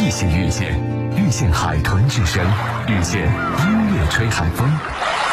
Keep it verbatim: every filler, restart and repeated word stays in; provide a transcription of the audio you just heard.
性遇见，遇见海豚之声，遇见音乐吹海风。